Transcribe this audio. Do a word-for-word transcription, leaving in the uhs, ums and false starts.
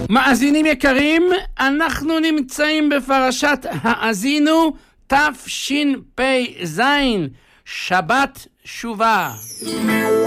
מאזינים יקרים, אנחנו נמצאים בפרשת האזינו תשפ"ז, שבת שובה.